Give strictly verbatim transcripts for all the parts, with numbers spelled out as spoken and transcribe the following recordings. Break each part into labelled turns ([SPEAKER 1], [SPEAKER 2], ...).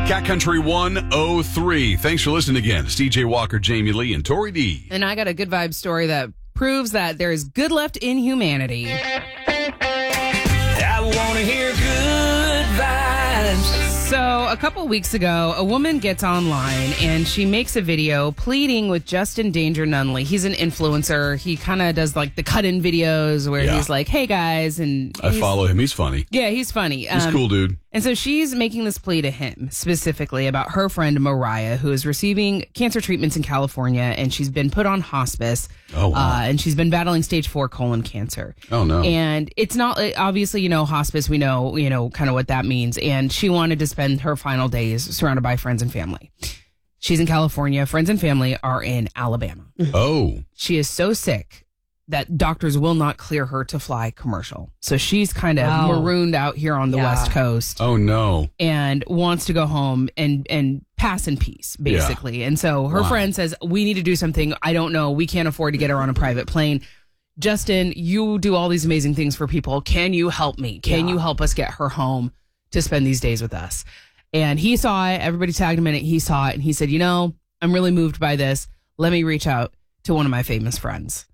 [SPEAKER 1] Cat Country one oh three. Thanks for listening again. It's D J Walker, Jamie Lee, and Tori D.
[SPEAKER 2] And I got a good vibe story that proves that there is good left in humanity.
[SPEAKER 3] I want to hear good vibes.
[SPEAKER 2] So a couple weeks ago, a woman gets online and she makes a video pleading with Justin Danger Nunley. He's an influencer. He kind of does like the cut-in videos where
[SPEAKER 1] Yeah.
[SPEAKER 2] he's like, hey guys. And
[SPEAKER 1] I
[SPEAKER 2] he's-
[SPEAKER 1] follow him. He's funny.
[SPEAKER 2] Yeah, he's funny.
[SPEAKER 1] He's
[SPEAKER 2] Um,
[SPEAKER 1] cool, dude.
[SPEAKER 2] And so she's making this plea to him specifically about her friend Mariah, who is receiving cancer treatments in California, and she's been put on hospice.
[SPEAKER 1] Oh, wow.
[SPEAKER 2] Uh, and she's been battling stage four colon cancer.
[SPEAKER 1] Oh, no.
[SPEAKER 2] And it's not, obviously, you know, hospice, we know, you know, kind of what that means. And she wanted to spend her final days surrounded by friends and family. She's in California. Friends and family are in Alabama.
[SPEAKER 1] Oh.
[SPEAKER 2] She is so sick that doctors will not clear her to fly commercial. So she's kind of
[SPEAKER 4] Wow.
[SPEAKER 2] marooned out here on the
[SPEAKER 4] Yeah.
[SPEAKER 2] West Coast
[SPEAKER 1] Oh, no.
[SPEAKER 2] and wants to go home and and pass in peace, basically. And so her
[SPEAKER 1] Wow.
[SPEAKER 2] friend says, we need to do something. I don't know. We can't afford to get her on a private plane. Justin, you do all these amazing things for people. Can you help me? Can
[SPEAKER 4] Yeah.
[SPEAKER 2] you help us get her home to spend these days with us? And he saw it. Everybody tagged him in it. He saw it. And he said, you know, I'm really moved by this. Let me reach out to one of my famous friends.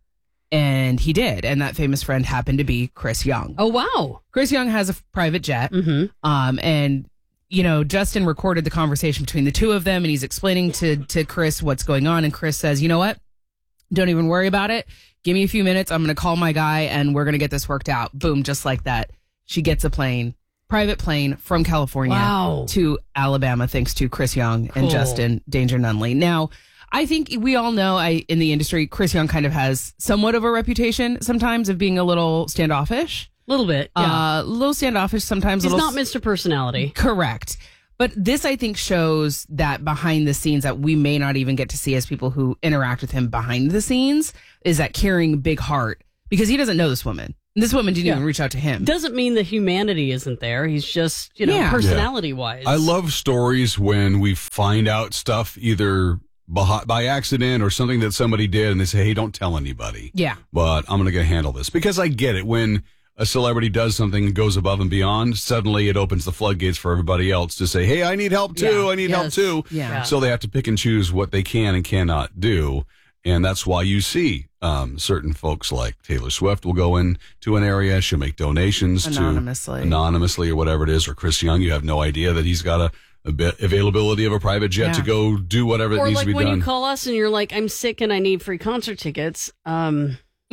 [SPEAKER 2] And he did. And that famous friend happened to be Chris Young.
[SPEAKER 4] Oh, wow.
[SPEAKER 2] Chris Young has a private jet.
[SPEAKER 4] Mm-hmm.
[SPEAKER 2] Um, and, you know, Justin recorded the conversation between the two of them, and he's explaining to, to Chris what's going on. And Chris says, you know what? Don't even worry about it. Give me a few minutes. I'm going to call my guy, and we're going to get this worked out. Boom, just like that. She gets a plane, private plane from California
[SPEAKER 4] Wow.
[SPEAKER 2] to Alabama, thanks to Chris Young and
[SPEAKER 4] Cool.
[SPEAKER 2] Justin Danger Nunley. Now, I think we all know I in the industry, Chris Young kind of has somewhat of a reputation sometimes of being a little standoffish.
[SPEAKER 4] A little bit. Yeah.
[SPEAKER 2] Uh, a little standoffish sometimes.
[SPEAKER 4] He's
[SPEAKER 2] little
[SPEAKER 4] not Mister Personality.
[SPEAKER 2] Correct. But this, I think, shows that behind the scenes that we may not even get to see as people who interact with him behind the scenes is that caring big heart, because he doesn't know this woman. This woman didn't
[SPEAKER 4] Yeah.
[SPEAKER 2] even reach out to him.
[SPEAKER 4] Doesn't mean the humanity isn't there. He's just, you know,
[SPEAKER 2] Yeah.
[SPEAKER 4] personality wise.
[SPEAKER 1] I love stories when we find out stuff either by, by accident or something that somebody did, and they say, hey, don't tell anybody.
[SPEAKER 2] Yeah.
[SPEAKER 1] But I'm going to handle this. Because I get it. When a celebrity does something and goes above and beyond, suddenly it opens the floodgates for everybody else to say, hey, I need help too.
[SPEAKER 2] Yeah.
[SPEAKER 1] I need help
[SPEAKER 4] Yes.
[SPEAKER 1] too.
[SPEAKER 2] Yeah.
[SPEAKER 4] Yeah.
[SPEAKER 1] So they have to pick and choose what they can and cannot do. And that's why you see um, certain folks like Taylor Swift will go in to an area. She'll make donations
[SPEAKER 2] Anonymously.
[SPEAKER 1] to anonymously or whatever it is. Or Chris Young, you have no idea that he's got a, a bit availability of a private jet
[SPEAKER 2] Yeah.
[SPEAKER 1] to go do whatever that
[SPEAKER 4] or
[SPEAKER 1] needs
[SPEAKER 4] like
[SPEAKER 1] to be
[SPEAKER 4] when
[SPEAKER 1] done.
[SPEAKER 4] you call us and you're like, I'm sick and I need free concert tickets. Um,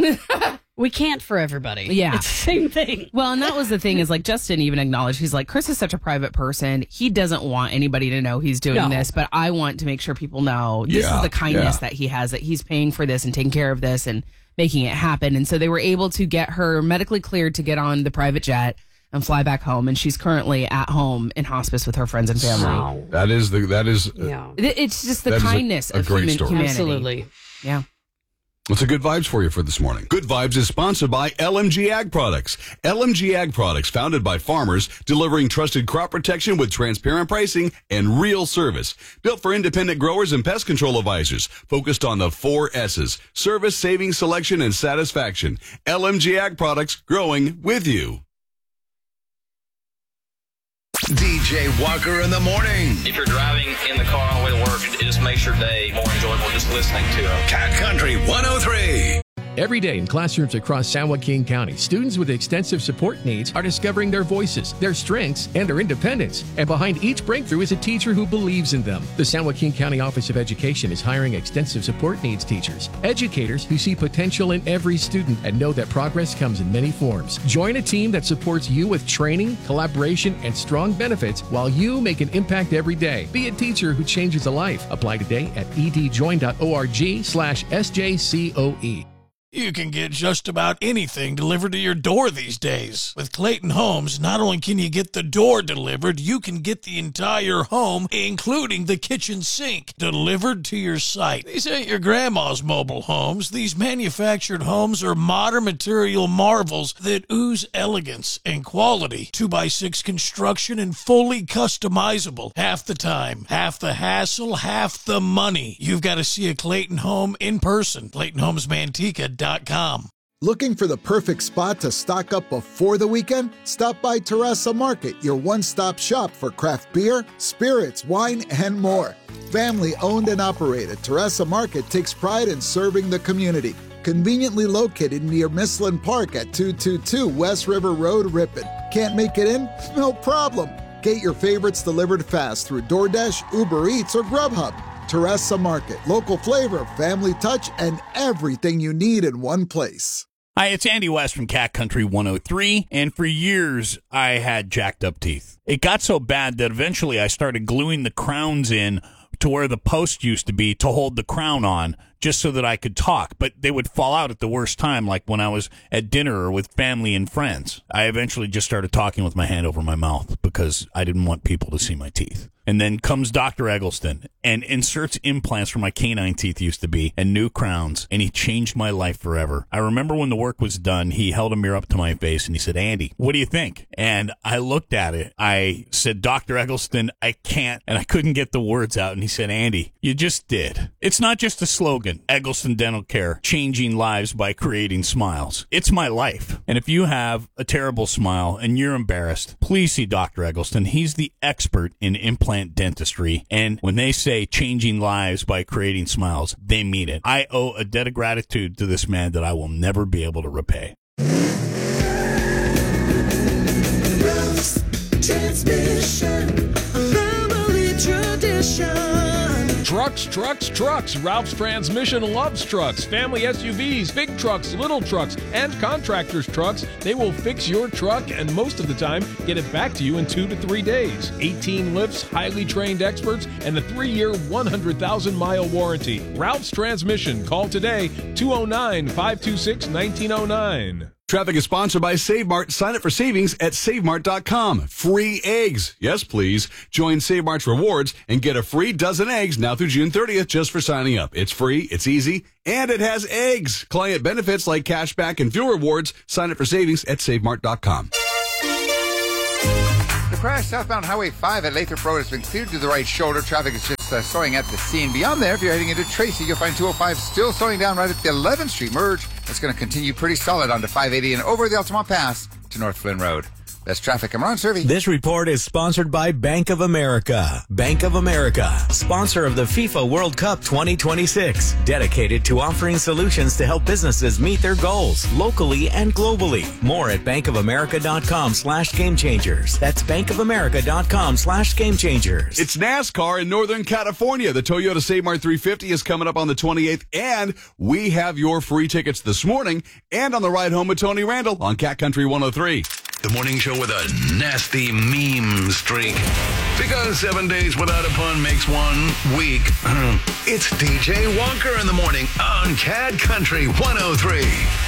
[SPEAKER 4] we can't for everybody.
[SPEAKER 2] Yeah.
[SPEAKER 4] It's the same thing.
[SPEAKER 2] Well, and that was the thing is like Justin even acknowledged, he's like, Chris is such a private person. He doesn't want anybody to know he's doing
[SPEAKER 4] No.
[SPEAKER 2] this, but I want to make sure people know this
[SPEAKER 1] Yeah,
[SPEAKER 2] is the kindness
[SPEAKER 1] yeah.
[SPEAKER 2] that he has, that he's paying for this and taking care of this and making it happen. And so they were able to get her medically cleared to get on the private jet and fly back home. And she's currently at home in hospice with her friends and family.
[SPEAKER 4] Wow.
[SPEAKER 1] that is the that is
[SPEAKER 4] Yeah.
[SPEAKER 2] It- It's just the
[SPEAKER 1] That is a-
[SPEAKER 2] kindness
[SPEAKER 1] a
[SPEAKER 2] of
[SPEAKER 1] great
[SPEAKER 2] human,
[SPEAKER 1] story.
[SPEAKER 2] humanity.
[SPEAKER 4] Absolutely.
[SPEAKER 2] Yeah.
[SPEAKER 1] What's a Good Vibes for you for this morning? Good Vibes is sponsored by L M G Ag Products. L M G Ag Products, founded by farmers, delivering trusted crop protection with transparent pricing and real service. Built for independent growers and pest control advisors, focused on the four S's: service, savings, selection, and satisfaction. L M G Ag Products, growing with you.
[SPEAKER 5] D J Walker in the morning.
[SPEAKER 6] If you're driving in the car on the way to work, it just makes your day more enjoyable just listening to them.
[SPEAKER 5] Cat Country one oh three.
[SPEAKER 7] Every day in classrooms across San Joaquin County, students with extensive support needs are discovering their voices, their strengths, and their independence. And behind each breakthrough is a teacher who believes in them. The San Joaquin County Office of Education is hiring extensive support needs teachers, educators who see potential in every student and know that progress comes in many forms. Join a team that supports you with training, collaboration, and strong benefits while you make an impact every day. Be a teacher who changes a life. Apply today at edjoin.org slash SJCOE.
[SPEAKER 8] You can get just about anything delivered to your door these days. With Clayton Homes, not only can you get the door delivered, you can get the entire home, including the kitchen sink, delivered to your site. These ain't your grandma's mobile homes. These manufactured homes are modern material marvels that ooze elegance and quality. two by six construction and fully customizable. Half the time, half the hassle, half the money. You've got to see a Clayton home in person. Clayton Homes Manteca dot com.
[SPEAKER 9] Looking for the perfect spot to stock up before the weekend? Stop by Terrassa Market, your one-stop shop for craft beer, spirits, wine, and more. Family-owned and operated, Terrassa Market takes pride in serving the community. Conveniently located near Mislin Park at two two two West River Road, Ripon. Can't make it in? No problem. Get your favorites delivered fast through DoorDash, Uber Eats, or Grubhub. Terrassa Market, local flavor, family touch, and everything you need in one place.
[SPEAKER 10] Hi, it's Andy West from Cat Country one oh three, and for years I had jacked up teeth. It got so bad that eventually I started gluing the crowns in to where the post used to be to hold the crown on, just so that I could talk, but they would fall out at the worst time, like when I was at dinner or with family and friends. I eventually just started talking with my hand over my mouth because I didn't want people to see my teeth. And then comes Doctor Eggleston and inserts implants where my canine teeth used to be and new crowns, and he changed my life forever. I remember when the work was done, he held a mirror up to my face and he said, "Andy, what do you think?" And I looked at it. I said, "Doctor Eggleston, I can't," and I couldn't get the words out. And he said, "Andy, you just did. It's not just a slogan, Eggleston Dental Care, changing lives by creating smiles. It's my life. And if you have a terrible smile and you're embarrassed, please see Doctor Eggleston. He's the expert in implant dentistry, and when they say changing lives by creating smiles, they mean it. I owe a debt of gratitude to this man that I will never be able to repay.
[SPEAKER 3] Ralph's Transmission, family tradition.
[SPEAKER 11] Trucks, trucks, trucks. Ralph's Transmission loves trucks. Family S U Vs, big trucks, little trucks, and contractors' trucks. They will fix your truck and most of the time get it back to you in two to three days. eighteen lifts, highly trained experts, and a three-year, one hundred thousand mile warranty. Ralph's Transmission. Call today, two oh nine, five two six, nineteen oh nine.
[SPEAKER 1] Traffic is sponsored by Save Mart. Sign up for savings at save mart dot com. Free eggs. Yes, please. Join Save Mart's rewards and get a free dozen eggs now through June thirtieth just for signing up. It's free, it's easy, and it has eggs. Client benefits like cash back and fuel rewards. Sign up for savings at save mart dot com.
[SPEAKER 12] The crash southbound Highway five at Lathrop Road has been cleared to the right shoulder. Traffic is just uh, slowing at the scene. Beyond there, if you're heading into Tracy, you'll find two oh five still slowing down right at the eleventh Street merge. It's going to continue pretty solid onto five eighty and over the Altamont Pass to North Flynn Road. That's traffic. I'm Ron Servey.
[SPEAKER 13] This report is sponsored by Bank of America. Bank of America, sponsor of the FIFA World Cup twenty twenty-six, dedicated to offering solutions to help businesses meet their goals locally and globally. More at bankofamerica.com slash game changers. That's bankofamerica.com slash game changers.
[SPEAKER 1] It's NASCAR in Northern California. The Toyota Save Mart three fifty is coming up on the twenty-eighth, and we have your free tickets this morning and on the ride home with Tony Randall on Cat Country one oh three.
[SPEAKER 5] The morning show with a nasty meme streak. Because seven days without a pun makes one week. It's D J Walker in the morning on Cat Country one oh three.